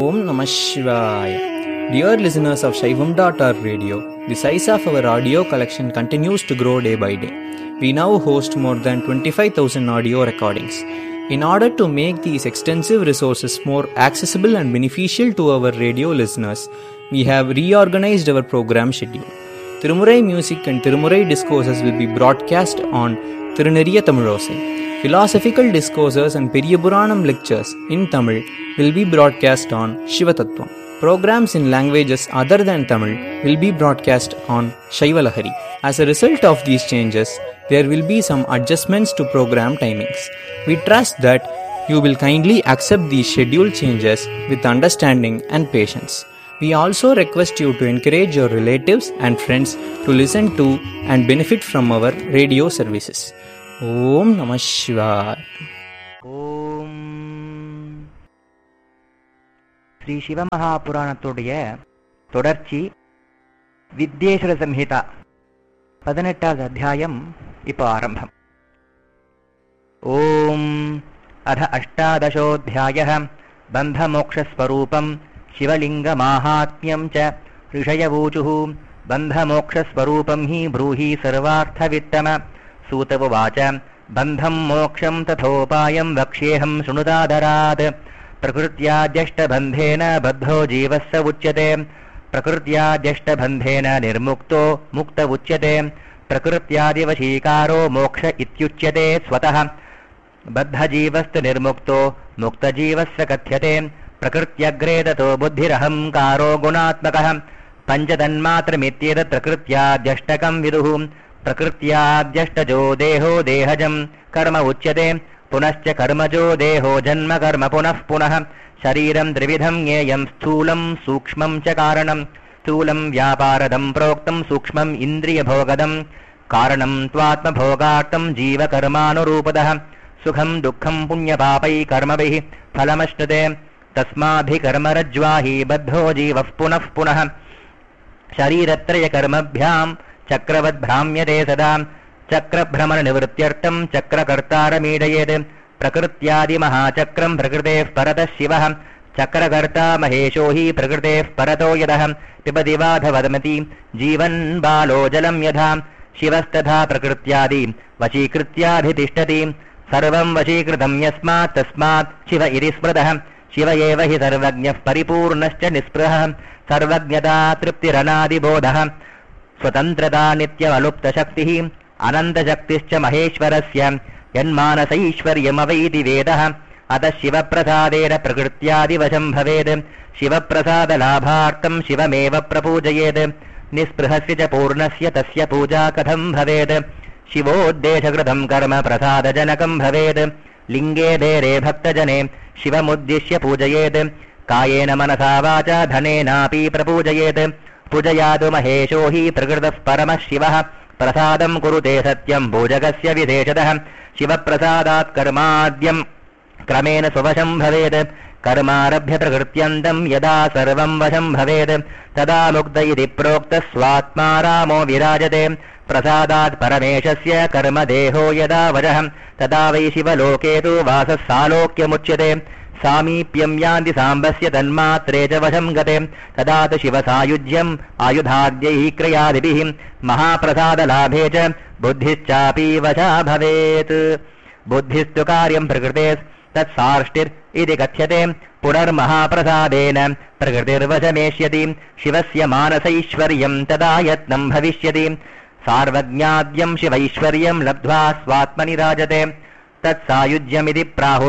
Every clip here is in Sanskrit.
Om Namah Shivaya. Dear listeners of Shaivam.org radio, the size of our audio collection continues to grow day by day. We now host more than 25,000 audio recordings. In order to make these extensive resources more accessible and beneficial to our radio listeners, we have reorganized our program schedule. Tirumurai music and Tirumurai discourses will be broadcast on Tiruneriya Tamilosai. Philosophical discourses and Periyapuranam lectures in Tamil will be broadcast on Shivatattvam. Programs in languages other than Tamil will be broadcast on Shaivalahari. As a result of these changes, there will be some adjustments to program timings. We trust that you will kindly accept these schedule changes with understanding and patience. We also request you to encourage your relatives and friends to listen to and benefit from our radio services. Om Namah Shivaya. ஓம் ஸ்ரீ சிவமகாபுராணத்துடைய தொடர்ச்சி வித்யேஸ்வர சம்ஹிதா 18வது அத்தியாயம் இப்போ ஆரம்பம். ஓம் அத அஷ்டாதசோऽध्यायः பந்தமோக்ஷஸ்வரூபம் சிவலிங்கமாஹாத்ம்யம் ச ऋषयवूचुः बन्धमोक्षस्वरूपं हि ब्रूहि सर्वार्थवित्तम सूत उवाच बन्धं मोक्षं तथोपायं वक्ष्येऽहं शृणुतादरात् प्रकृत्याद्यष्टबन्धेन बद्धो जीवः स उच्यते प्रकृत्याद्यष्टबन्धेन निर्मुक्तो मुक्त उच्यते प्रकृत्यादिवशीकारो मोक्ष इत्युच्यते स्वतः बद्धजीवस्तु निर्मुक्तो मुक्तजीवस्य कथ्यते प्रकृत्यग्रे ततो बुद्धिरहंकारो गुणात्मकः पञ्चतन्मात्रमित्येतत् प्रकृत्याद्यष्टकं विदुः प्रकृत्याद्यष्टजो देहो देहजं कर्म उच्यते पुनश्च कर्मजो देहो जन्म कर्म पुनः पुनः शरीरं त्रिविधं ज्ञेयं स्थूलं सूक्ष्मं च कारणं स्थूलं व्यापारदं प्रोक्तं सूक्ष्मम् इन्द्रियभोगदं कारणं त्वात्मभोगार्थं जीवकर्मानुरूपदः सुखं दुःखं पुण्यपापै कर्मभिः फलमश्नुते तस्माभिकर्मरज्ज्वा हि बद्धो जीवः पुनः पुनः शरीरत्रयकर्मभ्यां चक्रवद्भ्राम्यते सदा चक्रभ्रमणनिवृत्त्यर्थं चक्रकर्तारमीडयेत् प्रकृत्यादिमहाचक्रं प्रकृतेः परतः शिवः चक्रकर्ता महेशो हि प्रकृतेः परतो यदः पिबति वाधवदमति जीवन् बालो जलं यथा शिवस्तथा प्रकृत्यादि वशीकृत्याधितिष्ठति सर्वं वशीकृतं यस्मात् तस्मात् शिव इति स्मृतः शिव एव हि सर्वज्ञः परिपूर्णश्च निःस्पृहः सर्वज्ञता तृप्तिरनादिबोधः स्वतन्त्रता नित्यमलुप्तशक्तिः अनन्तशक्तिश्च महेश्वरस्य यन्मानसैश्वर्यमवैति वेदः अतः शिवप्रसादेन प्रकृत्यादिवशं भवेत् शिवप्रसादलाभार्थं शिवमेव प्रपूजयेत् निःस्पृहस्य च पूर्णस्य तस्य पूजा कथं भवेत् शिवोद्देशकृतं कर्म प्रसादजनकं भवेत् लिङ्गे देरे भक्तजने शिवमुद्दिश्य पूजयेत् कायेन मनसा वाचा धनेनापि प्रपूजयेत् पूजयातु महेशो हि प्रकृतः परमः शिवः प्रसादं कुरुते सत्यं पूजकस्य विशेषतः शिवप्रसादात् कर्माद्यं क्रमेण स्ववशं भवेत् कर्मारभ्य प्रकृत्यन्तं यदा सर्वं वशं भवेत् तदा मुक्त इति प्रोक्तः स्वात्मा रामो विराजते प्रसादात् परमेशस्य कर्मदेहो यदा वशः तदा वै शिवलोके तु वासः सालोक्यमुच्यते सामीप्यं यान्ति साम्बस्य तन्मात्रे च वशं गते तदा तु शिवसायुज्यम् आयुधाद्यैः क्रयादिभिः महाप्रसादलाभे च बुद्धिश्चापि वशा भवेत् बुद्धिस्तु कार्यं प्रकृते तत्सार्ष्टिर् इति कथ्यते पुनर्महाप्रसादेन प्रकृतिर्वशमेष्यति शिवस्य मानसैश्वर्यं तदा यत्नं भविष्यति सार्वज्ञाद्यं शिवैश्वर्यं लब्ध्वा स्वात्मनि राजते तत्सायुज्यमिति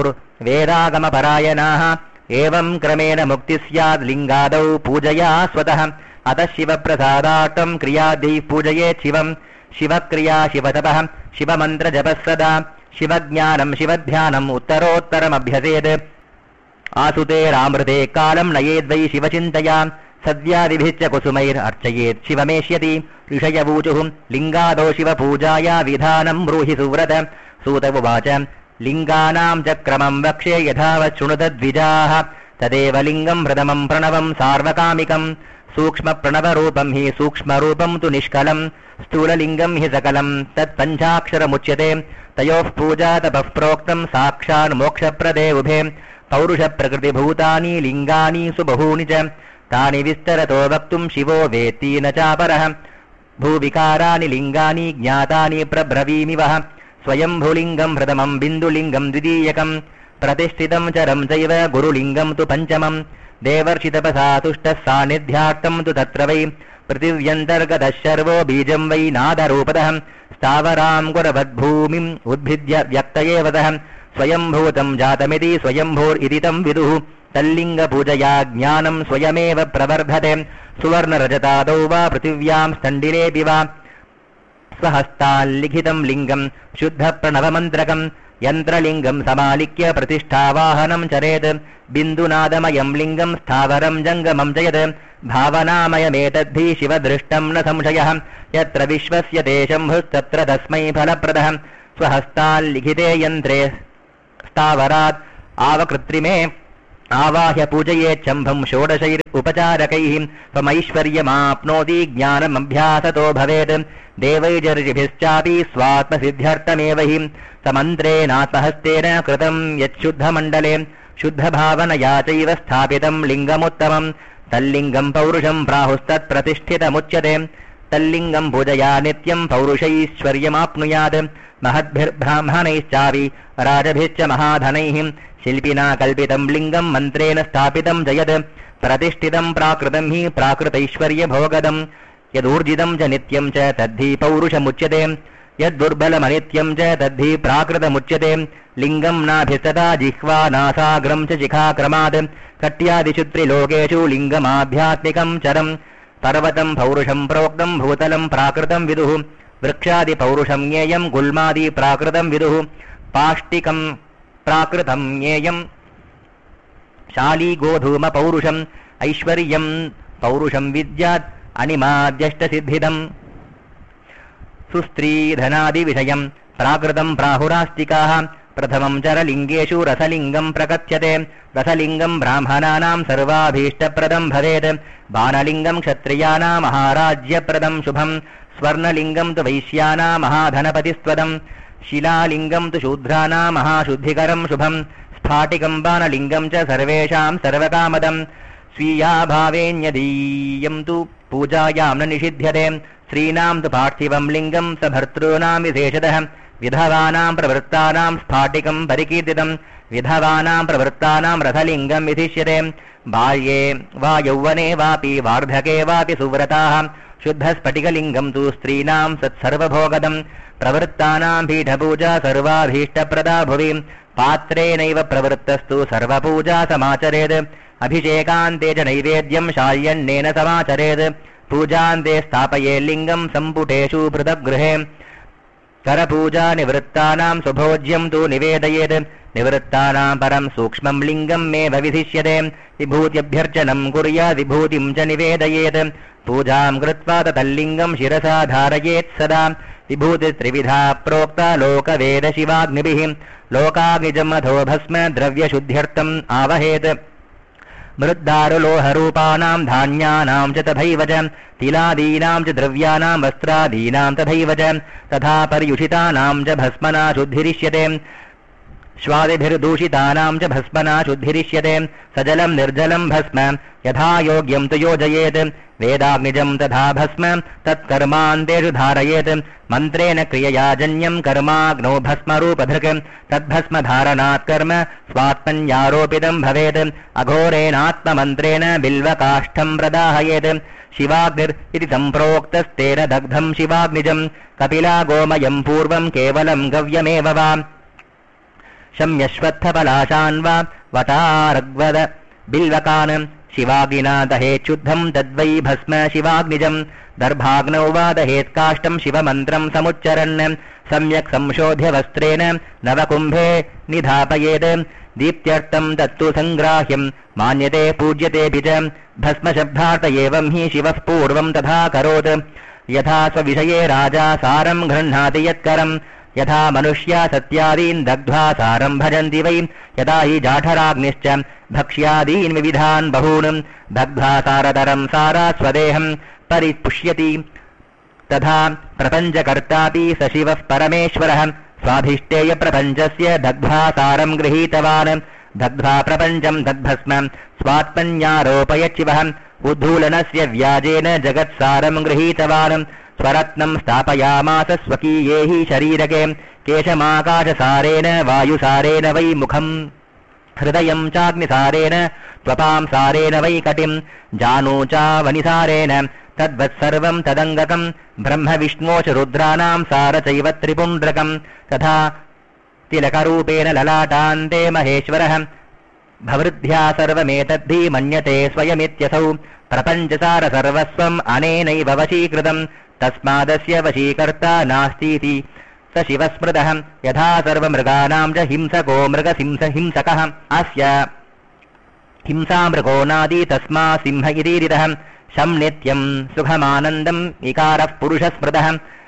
प्राहुर्वेदागमपरायणाः एवं क्रमेण मुक्ति स्यात् लिङ्गादौ पूजया स्वतः अतः शिवप्रसादार्थं क्रियादैः पूजयेत् शिवं शिवक्रिया शिवतपः शिवमन्त्रजपः सदा शिवज्ञानं शिवध्यानम् उत्तरोत्तरमभ्यसेत् आसुतेरामृते कालं नयेद्वै शिवचिन्तया सद्यादिभिश्च कुसुमैरर्चयेत् शिवमेष्यति ऋषयवूचुः लिङ्गादौ शिवपूजाया विधानं ब्रूहि सुव्रत सूत उवाच लिङ्गानां च क्रमं वक्ष्ये यथावत् शृणुतद्विजाः तदेव लिङ्गं प्रथमं प्रणवं सार्वकामिकं सूक्ष्मप्रणवरूपं हि सूक्ष्मरूपं तु निष्कलं स्थूललिङ्गं हि सकलं तत्पञ्चाक्षरमुच्यते तयोः पूजा तपः प्रोक्तं साक्षान् मोक्षप्रदे उभे पौरुषप्रकृतिभूतानि लिङ्गानि सुबहूनि च तानि विस्तरतो वक्तुं शिवो वेत्ति न चापरः भूविकाराणि लिङ्गानि ज्ञातानि प्रब्रवीमि वः स्वयंभुलिङ्गं प्रथमं बिन्दुलिङ्गं द्वितीयकं प्रतिष्ठितं चरं चैव गुरुलिङ्गं तु पञ्चमं देवर्षितपसा तुष्टः सान्निध्यार्थं तु तत्र वै पृथिव्यन्तर्गतः शर्वो बीजं वै नादरूपतः स्थावरां गुरवद्भूमिम् उद्भिद्य व्यक्तये वदः स्वयंभूतं जातमिति स्वयंभूरिति तं विदुः तल्लिङ्गपूजया ज्ञानं स्वयमेव प्रवर्धते सुवर्णरजतादौ वा पृथिव्यां स्तण्डिलेऽपि वा स्वहस्ताल्लिखितं लिङ्गं शुद्धप्रणवमन्त्रकं यन्त्रलिङ्गं समालिख्य प्रतिष्ठावाहनं चरेत् बिन्दुनादमयं लिङ्गं स्थावरं जङ्गमं च यत् भावनामयमेतद्धि शिवदृष्टं न संशयः यत्र विश्वस्य ते शम्भुस्तत्र तस्मै फलप्रदः स्वहस्ताल्लिखिते यन्त्रे स्थावरात् आवकृत्रिमे आवाह्य पूजयेच्छम्भं षोडशैरुपचारकैः त्वमैश्वर्यमाप्नोति ज्ञानमभ्यासतो भवेत् देवैर्जर्षिभिश्चापि स्वात्मसिद्ध्यर्थमेव हि समन्त्रेणात्महस्तेन कृतं यच्छुद्धमण्डले शुद्धभावनया चैव स्थापितं लिङ्गमुत्तमं तल्लिङ्गं पौरुषं प्राहुस्तत्प्रतिष्ठितमुच्यते तल्लिङ्गं पूजया नित्यं पौरुषैश्वर्यमाप्नुयात् महद्भिर्ब्राह्मणैश्चापि राजभिश्च महाधनैः शिल्पिना कल्पितं लिङ्गं मन्त्रेण स्थापितं जयत् प्रतिष्ठितं प्राकृतं हि प्राकृतैश्वर्यभोगदं यदूर्जितं च नित्यं च तद्धि पौरुषमुच्यते यद्दुर्बलमनित्यं च तद्धि प्राकृतमुच्यते लिङ्गं नाभिस्तदा जिह्वा नासाग्रं च शिखाक्रमात् कट्यादिषु त्रिलोकेषु लिङ्गमाध्यात्मिकं चरं पर्वतं पौरुषं प्रोक्तं भूतलं प्राकृतं विदुः वृक्षादिपौरुषं ज्ञेयं गुल्मादि प्राकृतं विदुः पाष्टिकं प्राकृतं ज्ञेयं शालीगोधूम पौरुषम् ऐश्वर्यं पौरुषं विद्यात् अनिमाद्यष्टसिद्धिदम् सुस्त्रीधनादिविषयं प्राकृतं प्राहुरास्तिकाः प्रथमं चरलिङ्गेषु रसलिङ्गं प्रकथ्यते रसलिङ्गं ब्राह्मणानां सर्वाभीष्टप्रदं भवेत् बाणलिङ्गं क्षत्रियाणां महाराज्यप्रदं शुभं स्वर्णलिङ्गं तु वैश्यानां महाधनपतिस्त्वदं शिलालिङ्गं तु शूद्राणां महाशुद्धिकरं शुभं स्फाटिकं बाणलिङ्गं च सर्वेषां सर्वकामदं स्वीयाभावेऽन्यदीयं तु पूजायां न निषिध्यते स्त्रीणां तु पार्थिवं लिङ्गं सभर्तॄणां विशेषतः विधवानां प्रवृत्तानां स्फाटिकं परिकीर्तितं विधवानां प्रवृत्तानां रथलिङ्गं विधिष्यते बाल्ये वा यौवने वापि वार्धके वापि सुव्रताः शुद्धस्फटिकलिङ्गं तु स्त्रीणां सत्सर्वभोगदं प्रवृत्तानां पीठपूजा सर्वाभीष्टप्रदा भुवि पात्रेणैव प्रवृत्तस्तु सर्वपूजा समाचरेत् अभिषेकान्ते च नैवेद्यं शाल्यन्नेन समाचरेत् पूजान्ते स्थापये लिङ्गं सम्पुटेषु पृथग्गृहे करपूजा निवृत्तानां सुभोज्यं तु निवेदयेत् निवृत्तानां परं सूक्ष्मं लिङ्गं मे विधिष्यते विभूत्यभ्यर्चनं कुर्यात् विभूतिं च निवेदयेत् पूजां कृत्वा तल्लिङ्गं शिरसा धारयेत् सदा विभूतिस्त्रिविधा प्रोक्ता लोकवेदशिवाग्निभिः लोकाग्निजम् अधो भस्म द्रव्यशुद्ध्यर्थम् आवहेत् मृद्दारुलोहरूपाणां धान्यानां च तथैव च तिलादीनां च द्रव्याणां वस्त्रादीनां तथैव च तथा पर्युषितानां च भस्मना शुद्धिरिष्यते श्वादिभिर्दूषितानां च भस्मना शुद्धिरिष्यते सजलं निर्जलं भस्म यथा योग्यं तु योजयेत् वेदाग्निजं तथा भस्म तत्कर्मान्तेषु धारयेत् मन्त्रेण क्रियया जन्यं कर्माग्नौ भस्मरूपधृक् तद्भस्मधारणात् कर्म स्वात्मन्यारोपितं भवेत् अघोरेणात्ममन्त्रेण बिल्वकाष्ठं प्रदाहयेत् शिवाग्निरिति सम्प्रोक्तस्तेन दग्धं शिवाग्निजं कपिला गोमयं पूर्वं केवलं गव्यमेव वा शम्यश्वत्थपलाशान् वा वटारग्वद बिल्वकान् शिवाग्निना दहेच्छुद्धं तद्वै भस्म शिवाग्निजं दर्भाग्नौ वा दहेत्काष्ठं शिवमन्त्रं समुच्चरन् सम्यक् संशोध्य वस्त्रेण नवकुम्भे निधापयेत् दीप्त्यर्थं तत्तु सङ्ग्राह्यं मान्यते पूज्यतेऽपि च भस्मशब्दार्थ एवं हि शिवः पूर्वं तथा करोत् यथा स्वविषये राजा सारं गृह्णाति यत्करम् यथा मनुष्या सत्यादीन् दग्ध्वा सारं भजन्ति वै यथा हि जाठराग्निश्च भक्ष्यादीन् विविधान् बहून् दग्ध्वा सारतरं सारा स्वदेहं परिपुष्यति तथा प्रपञ्चकर्तापि स शिवः परमेश्वरः स्वाधिष्ठेय प्रपञ्चस्य दग्ध्वा सारं गृहीतवान् दग्ध्वा प्रपञ्चम् तद्भस्म स्वात्मन्यारोपयच्छिवः उद्धूलनस्य व्याजेन जगत्सारम् गृहीतवान् स्वरत्नम् स्थापयामास स्वकीये हि शरीरके केशमाकाशसारेण वायुसारेण वै मुखम् हृदयम् चाग्निसारेण त्वपाम् सारेण वै कटिम् जानूचावनिसारेण तद्वत्सर्वम् तदङ्गकम् ब्रह्म विष्णो च रुद्राणाम् सार चैव त्रिपुण्ड्रकम् तथा तिलकरूपेण ललाटान्ते महेश्वरः भवृद्ध्या सर्वमेतद्धि मन्यते स्वयमित्यसौ प्रपञ्चसार सर्वस्वम् अनेनैव वशीकृतम् तस्मादस्य वशीकर्ता नास्तीति स शिवस्मृतः यथा सर्वमृगाणाम् च हिंसको मृगसिंहकः अस्य हिंसामृगो नादी तस्मा सिंह इतीरितः शम् नित्यम् सुखमानन्दम् इकारः पुरुषस्मृतः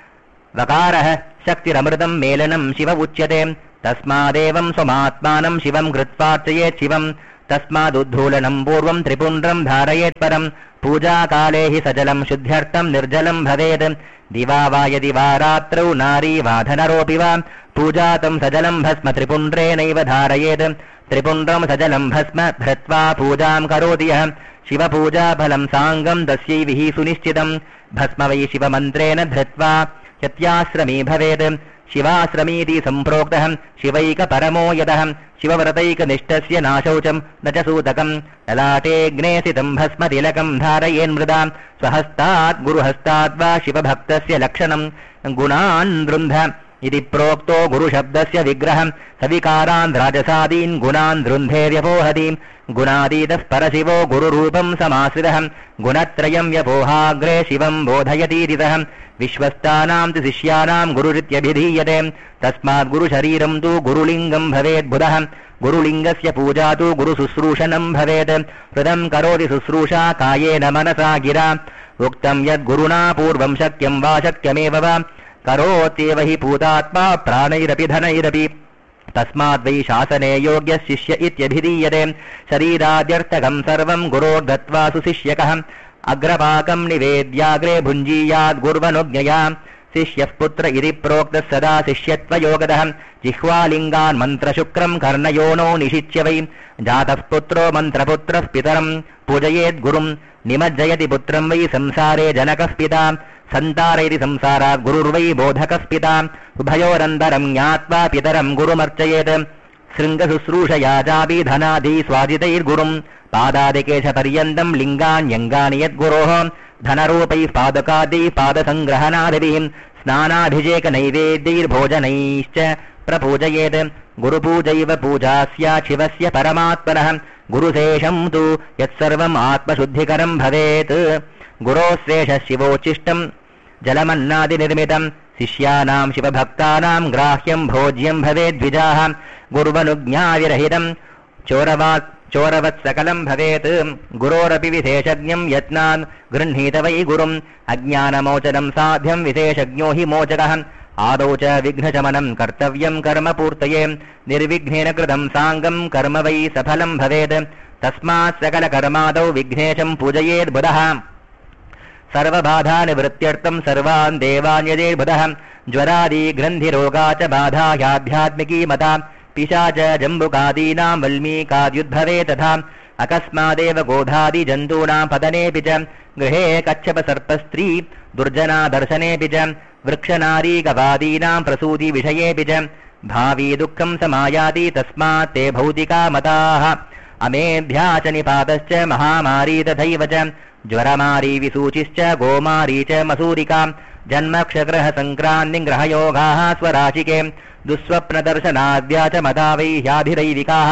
वकारः शक्तिरमृतम् मेलनम् शिव उच्यते तस्मादेवम् स्वमात्मानम् शिवम् कृत्वार्चयेत् शिवम् तस्मादुद्धूलनम् पूर्वम् त्रिपुण्ड्रम् धारयेत् परम् पूजाकाले हि सजलम् शुद्ध्यर्थम् निर्जलम् भवेत् दिवा वा यदि वा रात्रौ नारी वा धनरोऽपि वा पूजातम् सजलम् भस्म त्रिपुण्ड्रेणैव धारयेत् त्रिपुण्ड्रम् सजलम् भस्म धृत्वा पूजाम् करोति यः शिवपूजाफलम् साङ्गम् तस्यैव हि सुनिश्चितम् भस्म वै शिवमन्त्रेण धृत्वा यत्याश्रमी भवेत् शिवाश्रमीति सम्प्रोक्तः शिवैकपरमो यतः शिवव्रतैकनिष्ठस्य नाशौचम् न च सूतकम् ललाटेऽग्ने स्थितम् भस्म तिलकम् धारयेन्मृदा स्वहस्तात् गुरुहस्तात् वा शिवभक्तस्य लक्षणम् गुणान् वृन्ध इति प्रोक्तो गुरुशब्दस्य विग्रहम् सविकारान् राजसादीन् गुणान् वृन्धेर्यपोहति गुणातीतः परशिवो गुरुरूपम् समाश्रितः गुणत्रयम् व्यपोहाग्रे शिवम् बोधयतीरितः विश्वस्तानाम् तु शिष्यानाम् गुरुरित्यभिधीयते तस्मात् गुरुशरीरम् तु गुरुलिङ्गम् भवेद्बुधः गुरुलिङ्गस्य पूजा तु गुरुशुश्रूषणम् भवेत् हृदम् करोति शुश्रूषा कायेन मनसा गिरा उक्तम् यद्गुरुणा पूर्वम् शक्यम् वा शक्यमेव वा करोत्येव हि पूतात्मा प्राणैरपि धनैरपि तस्माद् वै शासने योग्यः शिष्य इत्यभिधीयते शरीराद्यर्थकम् सर्वम् गुरोर्दत्त्वा सुशिष्यकः अग्रपाकम् निवेद्याग्रे भुञ्जीयाद् गुर्वनुज्ञया शिष्यः पुत्र इति प्रोक्तः सदा शिष्यत्वयोगतः जिह्वालिङ्गान् मन्त्रशुक्रम् कर्णयोनो निषिच्य वै जातः पुत्रो मन्त्रपुत्रः पितरम् पूजयेद् गुरुम् निमज्जयति पुत्रम् वै संसारे जनकः पिता सन्तारयति संसारात् गुरुर्वै बोधकः पिता उभयोरन्तरम् ज्ञात्वा पितरम् गुरुमर्चयेत् शृङ्गशुश्रूषया चापि धनादि स्वादितैर्गुरुम् पादादिकेशपर्यन्तम् लिङ्गान्यङ्गानि यद्गुरोः धनरूपैः पादकादैः पादसङ्ग्रहणादिभिः स्नानाभिषेकनैवेद्यैर्भोजनैश्च प्रपूजयेत् गुरुपूजैव पूजा स्यात् शिवस्य परमात्मनः गुरुशेषम् तु यत्सर्वम् आत्मशुद्धिकरम् भवेत् गुरोश्रेषः शिवोच्छिष्टम् जलमन्नादिनिर्मितम् शिष्यानाम् शिवभक्तानाम् ग्राह्यम् भोज्यम् भवेद्विजाः गुर्वनुज्ञाविरहितम् चोरवत्सकलम् भवेत् गुरोरपि विशेषज्ञम् यत्नान् गृह्णीत वै गुरुम् अज्ञानमोचनम् साध्यम् विशेषज्ञो हि मोचकः आदौ च विघ्नशमनम् कर्तव्यम् कर्म पूर्तये निर्विघ्नेन कृतम् साङ्गम् कर्म वै सफलम् भवेत् तस्मात् सकलकर्मादौ विघ्नेशम् पूजयेत् बुधः सर्वबाधानिवृत्त्यर्थम् सर्वान् देवान् यजेर्बुधः ज्वरादि ग्रन्थिरोगा च बाधा ह्याध्यात्मिकी मता पिशाच जम्बुकादीनाम् वल्मीकाद्युद्भवे तथा अकस्मादेव गोधादि जन्तूनाम् पतनेऽपि च गृहे कच्छपसर्पस्त्री दुर्जना दर्शनेऽपि च वृक्षनारी गवादीनाम् प्रसूति विषयेऽपि च भावी दुःखम् समायाति तस्मात् ते भौतिका मताः अमेध्या च निपातश्च महामारी तथैव च ज्वरमारी विसूचिश्च गोमारी च मसूरिका जन्मक्षग्रह सङ्क्रान्तिग्रहयोगाः स्वराशिके दुःस्वप्नदर्शनाद्या च मदा वै ह्याधिदैविकाः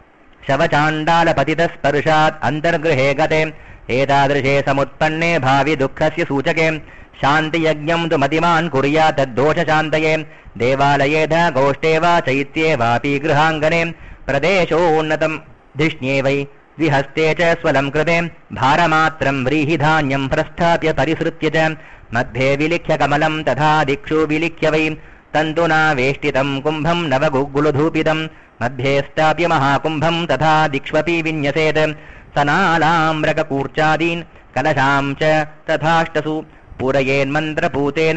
शवचाण्डालपतितस्पर्शात् अन्तर्गृहे गते एतादृशे समुत्पन्ने भावि दुःखस्य सूचके शान्तियज्ञम् तु मतिमान् कुर्यात् तद्दोषशान्तये देवालये ध गोष्ठे वा चैत्ये वापि गृहाङ्गने प्रदेशोन्नतम् धिष्ण्ये वै द्विहस्ते च स्वलम् कृते भारमात्रम् व्रीहिधान्यम् प्रस्थाप्य परिसृत्य च मध्ये विलिख्य कमलम् तथा दिक्षु विलिख्य वै तन्तुना वेष्टितम् कुम्भम् नवगुग्गुलधूपितम् मध्ये स्थाप्य महाकुम्भम् तथा दिक्ष्वपि विन्यसेत् सनालाम्रककूर्चादीन् कलशाम् च तथाष्टसु पूरयेन्मन्त्रपूतेन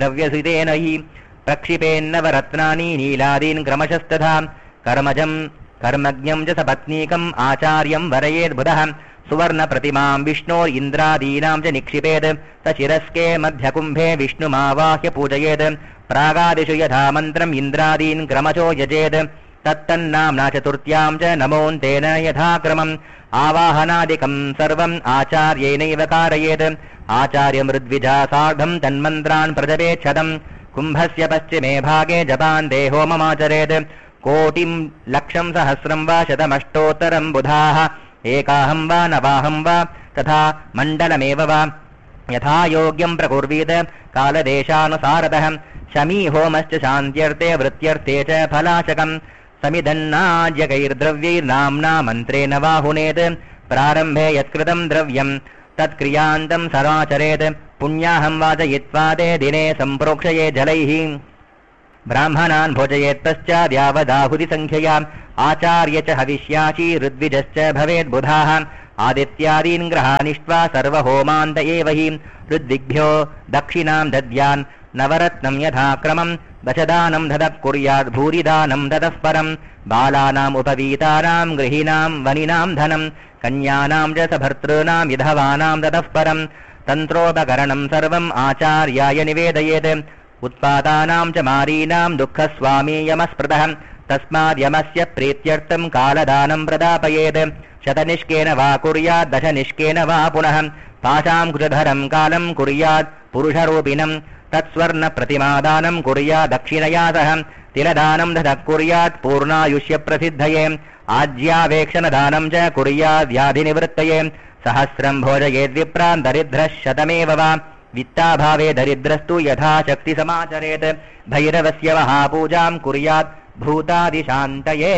पञ्चद्रव्यसितेन हि प्रक्षिपेन्नवरत्नानि नीलादीन् क्रमशस्तथा कर्मजम् कर्मज्ञं च सपत्नीकम् आचार्यं वरयेद्बुधः सुवर्णप्रतिमां विष्णोरिन्द्रादीनां च निक्षिपेत् सशिरस्के मध्यकुम्भे विष्णुमावाह्य पूजयेत् प्रागादिषु यथा मन्त्रम् इन्द्रादीन् क्रमशो यजेत् तत्तन्नाम्ना चतुर्थ्यां च नमोऽन्तेन यथाक्रमम् आवाहनादिकं सर्वम् आचार्येणैव कारयेत् आचार्यमृद्विजा सार्धं तन्मन्त्रान् प्रजपेच्छतम् कुम्भस्य पश्चिमे भागे जपान्ते होममाचरेत् कोटिं लक्षं सहस्रं वा शतमष्टोत्तरं बुधाः एकाहं वा नवाहं वा तथा मण्डलमेव वा यथा योग्यं प्रकुर्वीत कालदेशानुसारतः शमी होमश्च शान्त्यर्थे वृत्त्यर्थे च फलाशकम् समिदन्नाज्यकैर्द्रव्यैर्नाम्ना मन्त्रेण वाहुनेत् प्रारम्भे यत्कृतं द्रव्यं तत्क्रियान्तं समाचरेत् पुण्याहं वाचयित्वा ते दिने सम्प्रोक्षये जलैः ब्राह्मणान् भोजयेत् पश्चाद्यावदाहुतिसङ्ख्यया आचार्य च हविष्याची ऋद्विजश्च भवेद्बुधाः आदित्यादीन् ग्रहानिष्ट्वा सर्वहोमान्त एव हि ऋद्विग्भ्यो दक्षिणां दद्यान् नवरत्नं यथाक्रमं दशदानं ददः कुर्यात् भूरिदानं ददः परं बालानाम् उपवीतानां गृहीणां वनिनां धनं कन्यानां च सभर्तॄणां विधवानां ददः परं तन्त्रोपकरणं सर्वम् आचार्याय निवेदयेत् उत्पातानां च मारीणां दुःखस्वामी यमस्पृतः तस्माद्यमस्य प्रीत्यर्थं कालदानं प्रदापयेत् शतनिष्केन वा कुर्यात् दशनिष्केन वा पुनः पाशां कुशधरं कालं कुर्यात् पुरुषरूपिणं तत्स्वर्णप्रतिमादानं कुर्यात् दक्षिणया सह तिलदानं दधः कुर्यात् पूर्णायुष्यप्रसिद्धये आज्यावेक्षणदानं च कुर्यात् व्याधिनिवृत्तये सहस्रं भोजयेद्विप्रान् दरिद्रः शतमेव वा वित्ताभावे दरिद्रस्तु यथाशक्ति समाचरेत् भैरवस्य महापूजां कुर्यात् भूतादिशान्तये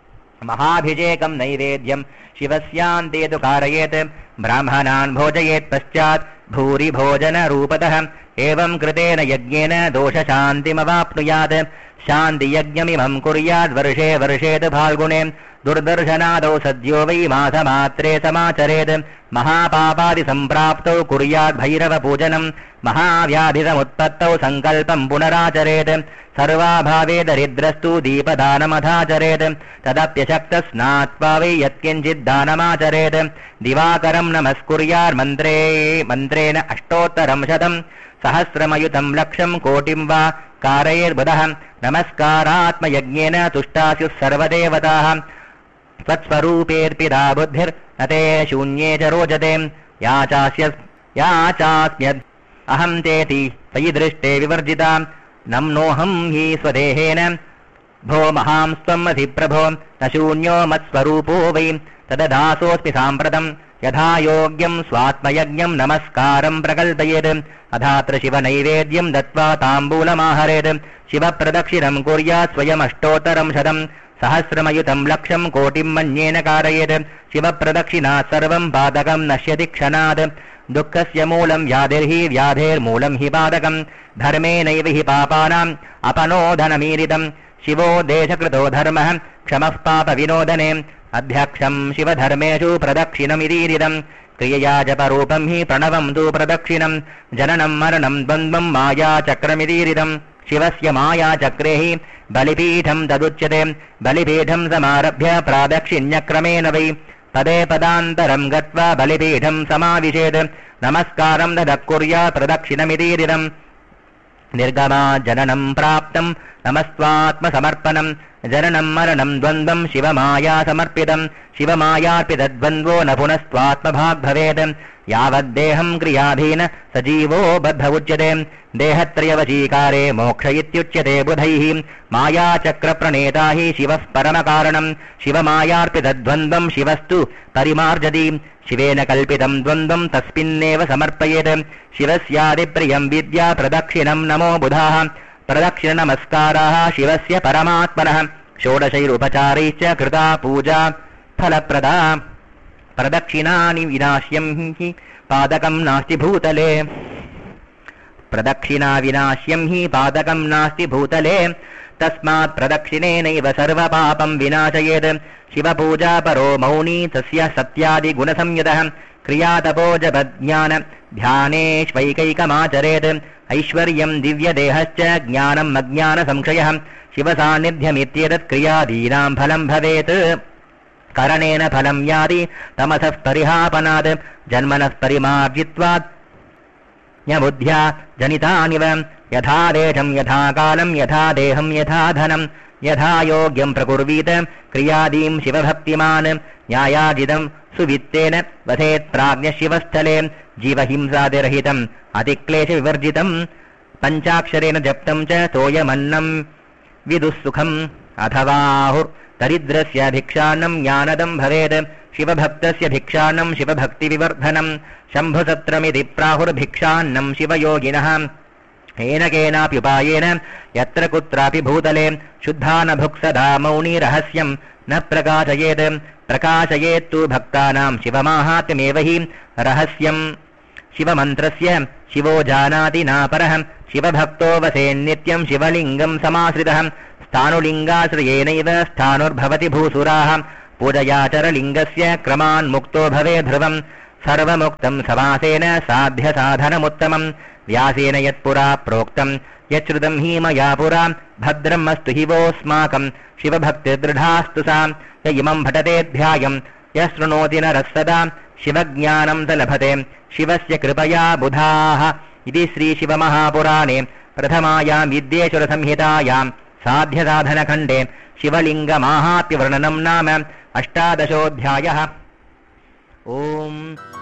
महाभिषेकं नैवेद्यं शिवस्यान्ते तु कारयेत् ब्राह्मणान् भोजयेत् पश्चात् भूरि भोजनरूपतः एवं कृतेन यज्ञेन दोषशान्तिमवाप्नुयात् शान्तियज्ञमिमं कुर्यात् वर्षे वर्षेत् फाल्गुणे दुर्दर्शनादौ सद्यो वै मासमात्रे समाचरेत् महापापादिसम्प्राप्तौ कुर्यात् भैरवपूजनं महाव्याधिसमुत्पत्तौ सङ्कल्पं पुनराचरेत् सर्वाभावे दरिद्रस्तु दीपदानमथाचरेत् तदप्यशक्तस्नात्वा वै यत्किञ्चिद्दानमाचरेत् दिवाकरं नमस्कुर्यात् मन्त्रेण अष्टोत्तरं शतं सहस्रमयुतं लक्षं कोटिं वा कारयेर्बुधः नमस्कारात्मयज्ञेन तुष्टास्युः सर्वदेवताः त्वत्स्वरूपेऽर्पिता बुद्धिर्न ते शून्ये च रोचते याचास्म्यद् अहं तेति त्वयि दृष्टे विवर्जिता नम्नोऽहं हि स्वदेहेन भो महां स्वमधिप्रभो न शून्यो मत्स्वरूपो वै तददासोऽस्मि साम्प्रतम् यथा योग्यं स्वात्मयज्ञं नमस्कारं प्रकल्पयेत् अधात्र शिवनैवेद्यं दत्त्वा ताम्बूलमाहरेत् शिवप्रदक्षिणं कुर्यात् स्वयमष्टोत्तरं शतं सहस्रमयुतं लक्षं कोटिं मन्येन कारयेत् शिवप्रदक्षिणात् सर्वं पादकं नश्यति क्षणात् दुःखस्य मूलं व्याधिर्हि व्याधेर्मूलं हि पादकं धर्मेणैव हि पापानाम् अपनोदनमीरितं शिवो देशकृतो धर्मः क्षमः पापविनोदने अध्यक्षं शिवधर्मेषु प्रदक्षिणमिदीरिदं क्रियया जपरूपं हि प्रणवं तु प्रदक्षिणं जननं मरणं द्वन्द्वं मायाचक्रमिदीरिदं शिवस्य मायाचक्रे हि बलिपीठं तदुच्यते बलिपीठं समारभ्य प्रादक्षिण्यक्रमेण वै पदे पदान्तरं गत्वा बलिपीठं समाविशेत् नमस्कारं ददः कुर्यात् प्रदक्षिणमिदीरिदं निर्गमा जननं प्राप्तं नमस्त्वात्मसमर्पणं जननं मरणं द्वन्द्वं शिवमाया समर्पितं शिवमायार्पितद्वन्द्वो न पुनस्त्वात्मभाग् भवेत् यावद्देहं क्रियाधीन सजीवो बद्ध उच्यते देहत्रयवशीकारे मोक्ष इत्युच्यते बुधैः मायाचक्रप्रणेता हि शिवः परमकारणं शिवमायार्पितद्वन्द्वं शिवस्तु परिमार्जति शिवेन कल्पितं द्वन्द्वं तस्मिन्नेव समर्पयेत् शिवस्यादिप्रियं विद्या प्रदक्षिणं नमो बुधाः प्रदक्षिणनमस्काराः शिवस्य परमात्मनः षोडशैरुपचारैश्च कृता पूजा फलप्रदा प्रदक्षिणानि विनाश्यं हि पादकं नास्ति भूतले प्रदक्षिणा विनाश्यं हि पादकं नास्ति भूतले तस्मात् प्रदक्षिणेनैव सर्वपापं विनाशयेत् शिवपूजा परो मौनी तस्य सत्यादिगुणसंयुतः क्रियातपोजपज्ञान ध्यानेष्वैकैकमाचरेत् ऐश्वर्यं दिव्यदेहश्च ज्ञानम् अज्ञानसंशयः शिवसान्निध्यमित्येतत् क्रियादीनां फलं भवेत् करणेन फलं याति तमसः परिहापनात् जन्मनः परिमार्जित्वात् न्यबुद्ध्या जनितानिव यथा देशं यथा कालं यथा देहं यथा धनं यथा योग्यं प्रकुर्वीत क्रियादीं शिवभक्तिमान् न्यायाजितं सुवित्तेन वसेत् प्राज्ञशिवस्थले जीवहिंसादिरहितम् अतिक्लेशविवर्जितं पञ्चाक्षरेण जप्तं च तोयमन्नं विदुःसुखम् अथवाहुर्दरिद्रस्य भिक्षान्नं ज्ञानदं भवेत् शिवभक्तस्य भिक्षान्नं शिवभक्तिविवर्धनं शम्भुसत्रमिति प्राहुर्भिक्षान्नं शिवयोगिनः येन केनाप्युपायेन यत्र कुत्रापि भूतले शुद्धा न भुक् सदा मौनी रहस्यं न प्रकाशयेत् प्रकाशयेत्तु भक्तानां शिवमाहात्म्यमेव हि रहस्यम् शिवमन्त्रस्य शिवो जानाति नापरः शिवभक्तो वसेन्नित्यं शिवलिङ्गं समाश्रितः स्थाणुलिङ्गाश्रयेनैव स्थाणुर्भवति भूसुराः पूजयाचरलिङ्गस्य क्रमान्मुक्तो भवे ध्रुवं सर्वमुक्तं समासेन साध्यसाधनमुत्तमं व्यासेन यत्पुरा प्रोक्तं यच्छ्रुतं हि मया पुरा भद्रम् अस्तु हि वोऽस्माकं शिवभक्तिर्दृढास्तु सा य इमं भटतेऽध्यायं यः शृणोति नरः सदा शिवज्ञानं स लभते शिवस्य कृपया बुधाः इति श्रीशिवमहापुराणे प्रथमायां विद्येश्वरसंहितायां साध्यसाधनखण्डे शिवलिङ्गमाहात्म्यवर्णनं नाम 18ोऽध्यायः। ओम्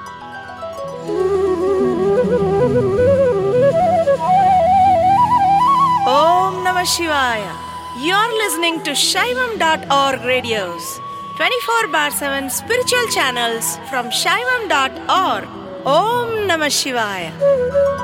Om Namah Shivaya. You're listening to Shaivam.org radios, 24/7 spiritual channels from Shaivam.org. Om Namah Shivaya.